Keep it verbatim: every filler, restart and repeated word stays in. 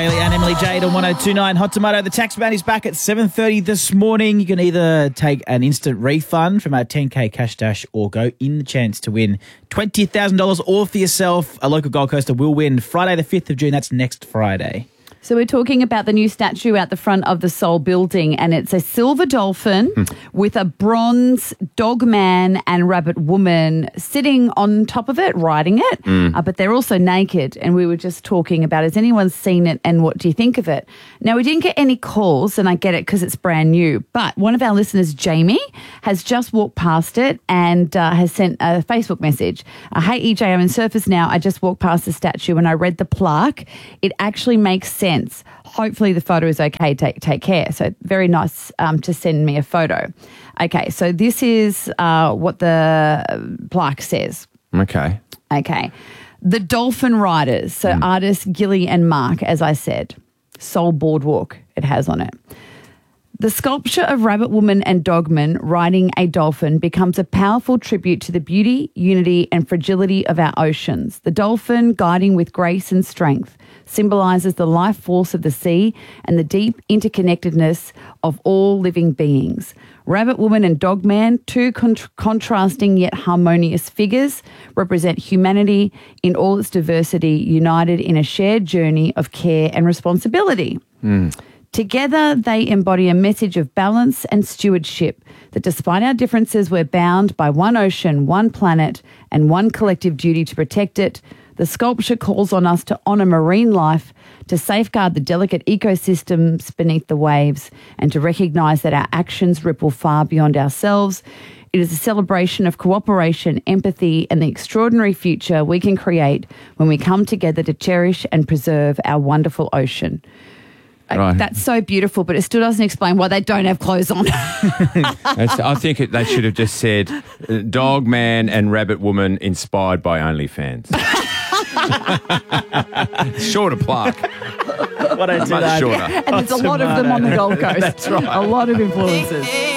Daly and Emily Jade on one oh two point nine Hot Tomato. The tax man is back at seven thirty this morning. You can either take an instant refund from our ten K cash dash or go in the chance to win twenty thousand dollars all for yourself. A local Gold Coaster will win Friday the fifth of June. That's next Friday. So we're talking about the new statue out the front of the Soul building, and it's a silver dolphin mm. with a bronze dog man and rabbit woman sitting on top of it, riding it, mm. uh, but they're also naked. And we were just talking about, has anyone seen it and what do you think of it? Now, we didn't get any calls, and I get it because it's brand new, but one of our listeners, Jamie, has just walked past it and uh, has sent a Facebook message. Uh, hey, E J, I'm in Surfers now. I just walked past the statue and I read the plaque. It actually makes sense. Hopefully the photo is okay. Take take care. So very nice um, to send me a photo. Okay, so this is uh, what the plaque says. Okay. Okay. The Dolphin Riders. So mm. artists Gilly and Mark, as I said. Soul Boardwalk it has on it. The sculpture of Rabbit Woman and Dogman riding a dolphin becomes a powerful tribute to the beauty, unity and fragility of our oceans. The dolphin, guiding with grace and strength, symbolises the life force of the sea and the deep interconnectedness of all living beings. Rabbit Woman and Dogman, two con- contrasting yet harmonious figures, represent humanity in all its diversity, united in a shared journey of care and responsibility. Mm. Together, they embody a message of balance and stewardship, that despite our differences, we're bound by one ocean, one planet, and one collective duty to protect it. The sculpture calls on us to honour marine life, to safeguard the delicate ecosystems beneath the waves, and to recognise that our actions ripple far beyond ourselves. It is a celebration of cooperation, empathy, and the extraordinary future we can create when we come together to cherish and preserve our wonderful ocean. Right. That's so beautiful, but it still doesn't explain why they don't have clothes on. I think it, they should have just said uh, Dog Man and Rabbit Woman inspired by OnlyFans. Shorter plaque. What I do Much that. shorter. And there's a lot of them on the Gold Coast. That's right. A lot of influencers.